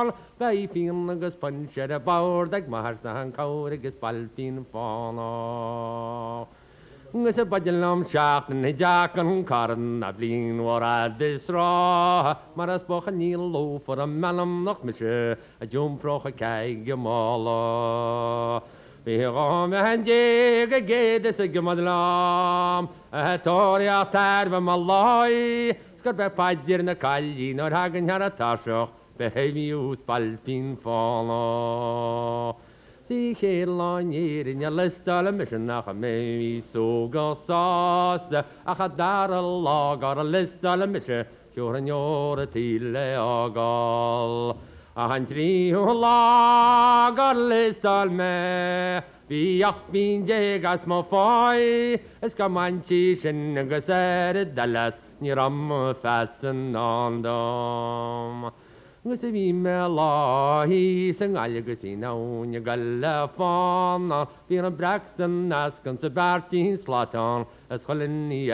ball, Gai fin agus puncher a board, ag mahar san caur agus balpin fawn. Gus a badjalom shaft and a jack and carn a blin war at this raw. Maras boch a needle low for a melon knock monsieur, a jump proch a keg yamala. Be on the hand jig a gate as a gamadlam, a tory out there of my loy. Scott by Padir in the Kali, nor Hagen had a tasho, behave you spalpin fall. See here on year in your list all a mission nach a maybe so go sauce a hadar a log or a list all a mission you're in your tile ogal a country who log or list all me be up being jegas mo foy es comanchi shin and gaset dallas near fasten on them. Gus a bhí me láthí san gáilgus í náin a gaile fána, bhí an Braxton as gan sa Bertín Slátán as cholinní